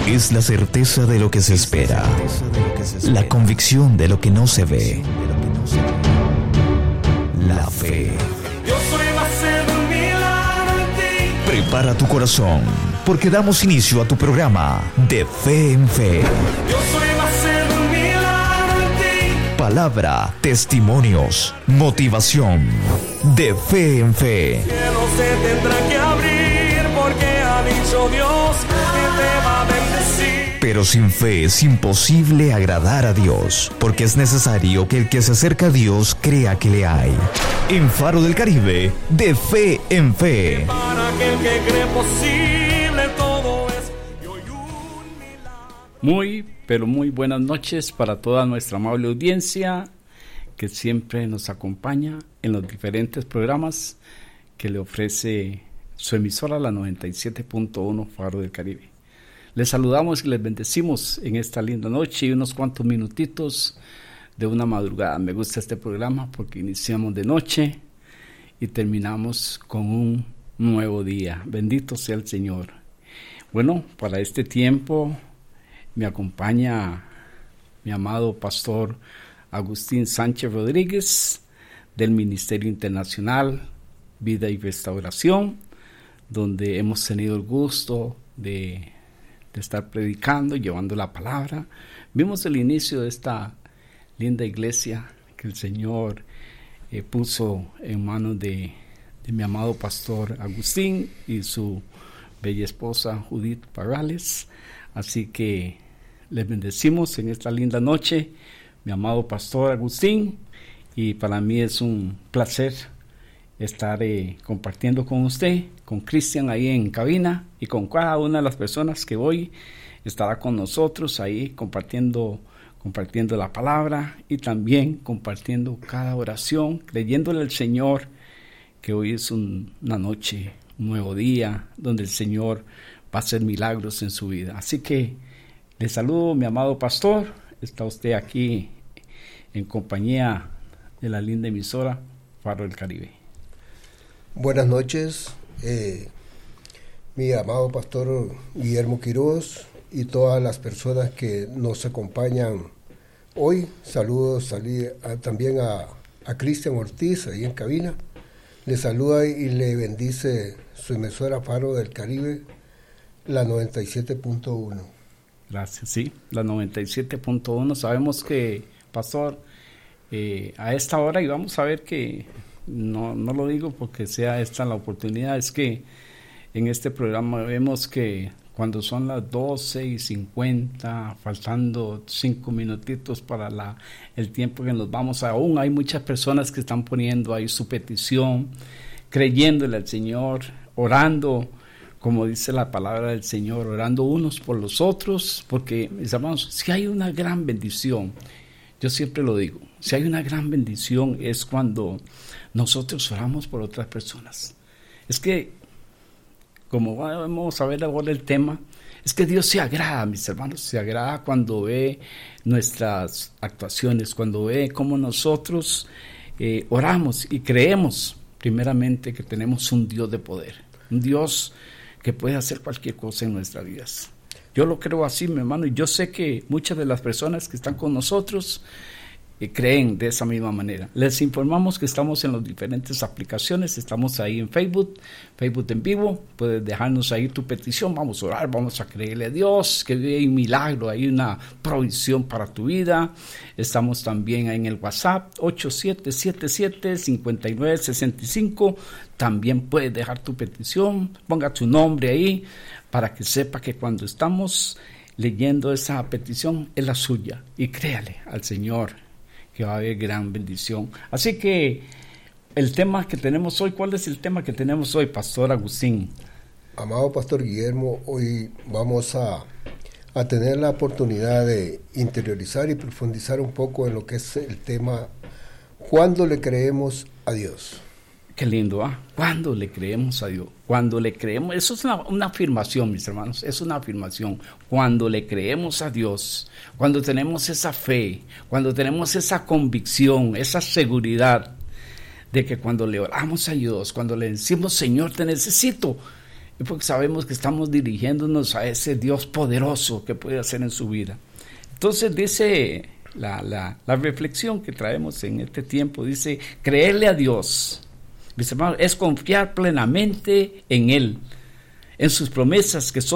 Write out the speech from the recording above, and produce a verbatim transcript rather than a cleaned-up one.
Es la certeza de lo que se espera, la convicción de lo que no se ve, la fe. Prepara tu corazón, porque damos inicio a tu programa De Fe en Fe. Palabra, testimonios, motivación. De Fe en Fe. Cielo se tendrá que abrir porque ha dicho Dios que te va a bendecir. Pero sin fe es imposible agradar a Dios, porque es necesario que el que se acerca a Dios crea que le hay. En Faro del Caribe, De Fe en Fe. Para aquel que cree posible todo es y hoy un milagro. Muy, pero muy buenas noches para toda nuestra amable audiencia que siempre nos acompaña en los diferentes programas que le ofrece su emisora, la noventa y siete punto uno Faro del Caribe. Les saludamos y les bendecimos en esta linda noche y unos cuantos minutitos de una madrugada. Me gusta este programa porque iniciamos de noche y terminamos con un nuevo día. Bendito sea el Señor. Bueno, para este tiempo me acompaña mi amado pastor Agustín Sánchez Rodríguez del Ministerio Internacional Vida y Restauración, donde hemos tenido el gusto de, de estar predicando, llevando la palabra. Vimos el inicio de esta linda iglesia que el Señor eh, puso en manos de, de mi amado pastor Agustín y su bella esposa Judith Parrales. Así que les bendecimos en esta linda noche, mi amado pastor Agustín, y para mí es un placer estar eh, compartiendo con usted, con Cristian ahí en cabina y con cada una de las personas que hoy estará con nosotros ahí compartiendo, compartiendo la palabra y también compartiendo cada oración, creyéndole al Señor que hoy es un, una noche, un nuevo día, donde el Señor va a hacer milagros en su vida. Así que le saludo, mi amado pastor. Está usted aquí en compañía de la linda emisora Faro del Caribe. Buenas noches, eh, mi amado pastor Guillermo Quiroz y todas las personas que nos acompañan hoy. Saludos salí, a, también a, a Cristian Ortiz, ahí en cabina. Le saluda y le bendice su emisora Faro del Caribe, la noventa y siete punto uno. Gracias, sí, la noventa y siete punto uno. Sabemos que, pastor, eh, a esta hora, y vamos a ver que, no, no lo digo porque sea esta la oportunidad, es que en este programa vemos que cuando son las doce y cincuenta, faltando cinco minutitos para la, el tiempo que nos vamos, aún hay muchas personas que están poniendo ahí su petición, creyéndole al Señor, orando, como dice la palabra del Señor, orando unos por los otros, porque, mis hermanos, si hay una gran bendición, yo siempre lo digo, si hay una gran bendición es cuando nosotros oramos por otras personas. Es que, como vamos a ver ahora el tema, es que Dios se agrada, mis hermanos, se agrada cuando ve nuestras actuaciones, cuando ve cómo nosotros eh, oramos y creemos, primeramente, que tenemos un Dios de poder, un Dios que puede hacer cualquier cosa en nuestras vidas. Yo lo creo así, mi hermano, y yo sé que muchas de las personas que están con nosotros eh, creen de esa misma manera. Les informamos que estamos en las diferentes aplicaciones, estamos ahí en Facebook, Facebook en vivo, puedes dejarnos ahí tu petición, vamos a orar, vamos a creerle a Dios, que hay un milagro, hay una provisión para tu vida. Estamos también ahí en el WhatsApp, ocho siete siete siete, cinco nueve seis cinco, también puedes dejar tu petición, ponga tu nombre ahí, para que sepa que cuando estamos leyendo esa petición es la suya, y créale al Señor que va a haber gran bendición. Así que el tema que tenemos hoy, ¿cuál es el tema que tenemos hoy, pastor Agustín? Amado pastor Guillermo, hoy vamos a, a tener la oportunidad de interiorizar y profundizar un poco en lo que es el tema ¿cuándo le creemos a Dios? Qué lindo, ¿ah? ¿eh? Cuando le creemos a Dios, cuando le creemos, eso es una, una afirmación, mis hermanos, es una afirmación. Cuando le creemos a Dios, cuando tenemos esa fe, cuando tenemos esa convicción, esa seguridad de que cuando le oramos a Dios, cuando le decimos, Señor, te necesito, y porque sabemos que estamos dirigiéndonos a ese Dios poderoso que puede hacer en su vida. Entonces dice la, la, la reflexión que traemos en este tiempo, dice, creerle a Dios, mis hermanos, es confiar plenamente en Él, en sus promesas que son